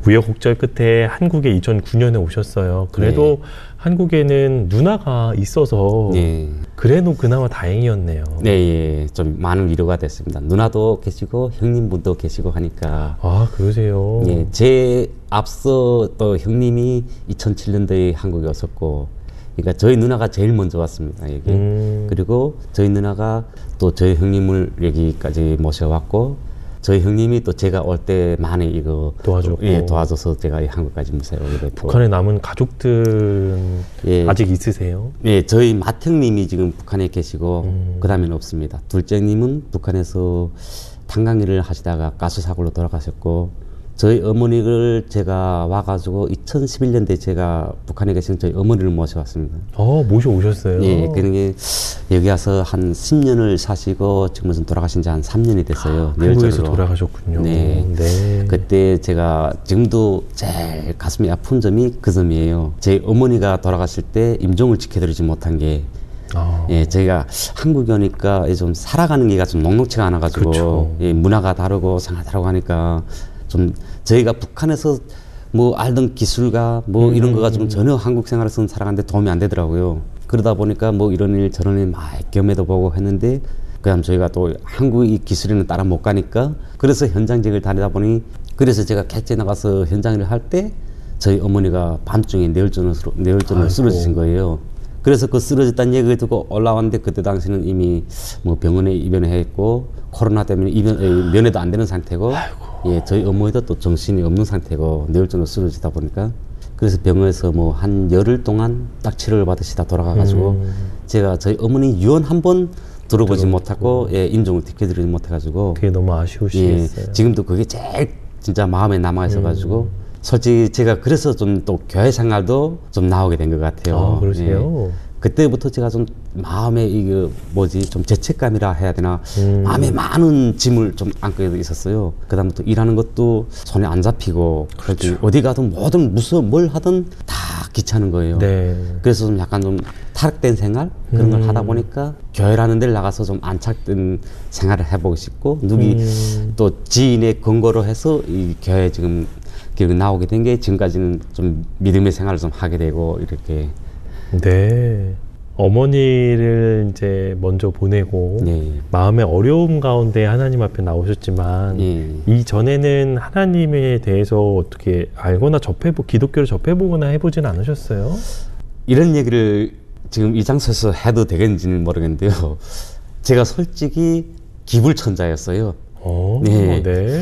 우여곡절 끝에 한국에 2009년에 오셨어요. 그래도 네. 한국에는 누나가 있어서 네. 그래도 그나마 다행이었네요. 네, 예. 좀 많은 위로가 됐습니다. 누나도 계시고 형님분도 계시고 하니까. 아, 그러세요? 예, 제 앞서 또 형님이 2007년도에 한국에 왔었고, 그러니까 저희 누나가 제일 먼저 왔습니다, 여기. 그리고 저희 누나가 또 저희 형님을 여기까지 모셔왔고, 저희 형님이 또 제가 올 때 많이 이거 도와줬고. 예, 도와줘서 제가 한국까지 무사히 오게 됐고. 북한에 남은 가족들은 예. 아직 있으세요? 예, 저희 맏형님이 지금 북한에 계시고, 그 다음에는 없습니다. 둘째님은 북한에서 탄광일을 하시다가 가스 사고로 돌아가셨고, 저희 어머니를 제가 와가지고 2011년도에 제가 북한에 계신 저희 어머니를 모셔왔습니다. 모셔오셨어요? 예, 그러니 여기 와서 한 10년을 사시고 지금은 돌아가신 지 한 3년이 됐어요. 한국에서 돌아가셨군요. 네. 네. 그때 제가 지금도 제일 가슴이 아픈 점이 그 점이에요. 제 어머니가 돌아가실 때 임종을 지켜드리지 못한 게 예, 저희가 한국에 오니까 좀 살아가는 게가 좀 녹록치가 않아가지고 예, 문화가 다르고 생활 다르고 하니까 좀 저희가 북한에서 뭐 알던 기술과 뭐 이런 거가 좀 전혀 한국 생활에서는 살아가는데 도움이 안 되더라고요. 그러다 보니까 뭐 이런 일 저런 일 막 경험해도 보고 했는데 그다음 저희가 또 한국의 기술에는 따라 못 가니까 그래서 현장직을 다니다 보니 그래서 제가 객지에 나가서 현장일을 할 때 저희 어머니가 밤중에 뇌혈전으로 쓰러지신 거예요. 그래서 그 쓰러졌다는 얘기를 듣고 올라왔는데 그때 당시는 이미 뭐 병원에 입원해 있고 코로나 때문에 면회도 안 되는 상태고 예, 저희 어머니도 또 정신이 없는 상태고 뇌혈전으로 쓰러지다 보니까 그래서 병원에서 뭐 한 열흘 동안 딱 치료를 받으시다 돌아가가지고 제가 저희 어머니 유언 한 번 들어보지 못하고 예, 임종을 지켜드리지 못해가지고 그게 너무 아쉬우시겠어요. 예, 지금도 그게 제일 진짜 마음에 남아 있어가지고 솔직히 제가 그래서 좀 또 교회 생활도 좀 나오게 된 것 같아요. 아, 그러세요? 예. 그때부터 제가 좀 마음에 이게 뭐지 좀 죄책감이라 해야 되나 마음에 많은 짐을 좀 안고 있었어요. 그다음부터 일하는 것도 손에 안 잡히고 그렇죠. 어디 가든 뭐든 무슨 뭘 하든 다 귀찮은 거예요. 네. 그래서 좀 약간 좀 타락된 생활 그런 걸 하다 보니까 교회라는 데를 나가서 좀 안착된 생활을 해보고 싶고 누기 또 지인의 권고로 해서 이 교회 지금 나오게 된 게 지금까지는 좀 믿음의 생활을 좀 하게 되고 이렇게. 네. 어머니를 이제 먼저 보내고 네. 마음의 어려움 가운데 하나님 앞에 나오셨지만 이전에는 하나님에 대해서 어떻게 알거나 기독교를 접해보거나 해보지는 않으셨어요? 이런 얘기를 지금 이 장소에서 해도 되겠는지는 모르겠는데요. 제가 솔직히 기불천자였어요. 네.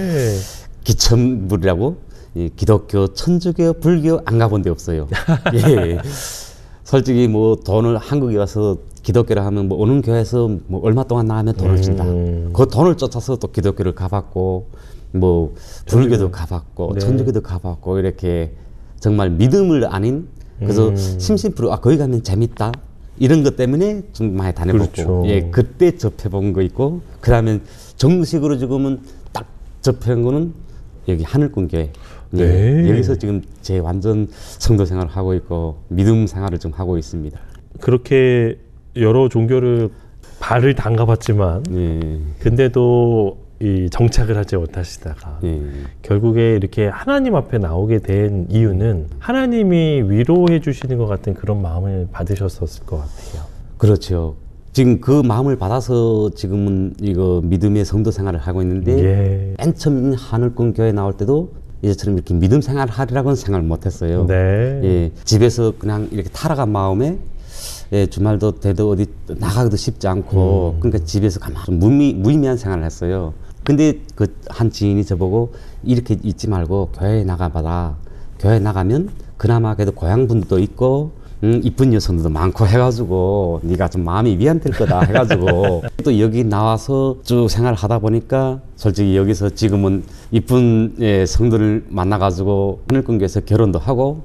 기천불이라고 기독교, 천주교, 불교 안 가본 데 없어요. 예. 솔직히 뭐 돈을 한국에 와서 기독교를 하면 뭐 어느 교회에서 뭐 얼마 동안 나가면 돈을 준다. 그 돈을 쫓아서 또 기독교를 가봤고 뭐 불교도 가봤고 네. 천주교도 가봤고 이렇게 정말 믿음을 아닌 그래서 심심풀이 거기 가면 재밌다 이런 것 때문에 좀 많이 다녀봤고 그렇죠. 예 그때 접해본 거 있고 그다음에 정식으로 지금은 딱 접한 거는 여기 하늘꾼교회. 네. 여기서 지금 제 완전 성도 생활을 하고 있고 믿음 생활을 좀 하고 있습니다. 그렇게 여러 종교를 발을 담가봤지만 근데도 이 정착을 하지 못하시다가 결국에 이렇게 하나님 앞에 나오게 된 이유는 하나님이 위로해 주시는 것 같은 그런 마음을 받으셨었을 것 같아요. 그렇죠. 지금 그 마음을 받아서 지금은 이거 믿음의 성도 생활을 하고 있는데 맨 처음 하늘꾼 교회 나올 때도 이제처럼 이렇게 믿음 생활을 하리라고는 생각을 못했어요. 예, 집에서 그냥 이렇게 타락한 마음에 예, 주말도 돼도 어디 나가기도 쉽지 않고 그러니까 집에서 가만히 좀 무의미한 생활을 했어요. 근데 그 한 지인이 저보고 이렇게 있지 말고 교회에 나가봐라. 교회에 나가면 그나마 그래도 고향분들도 있고 이쁜 여성들도 많고 해가지고 네가 좀 마음이 위안될 거다 해가지고 또 여기 나와서 쭉 생활을 하다 보니까 솔직히 여기서 지금은 이쁜 성들을 만나가지고 하늘꾼교에서 결혼도 하고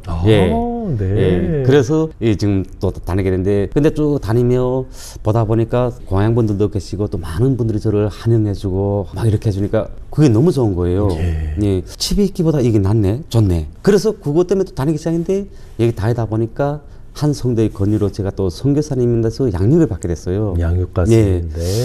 그래서 지금 또 다니게 됐는데 근데 쭉 다니며 보다 보니까 고향분들도 계시고 또 많은 분들이 저를 환영해주고 막 이렇게 해주니까 그게 너무 좋은 거예요. 집에 있기보다 이게 낫네, 좋네. 그래서 그것 때문에 또 다니기 시작했는데 여기 다니다 보니까 한 성도의 권유로 제가 또 선교사님인데서 양육을 받게 됐어요. 양육까지.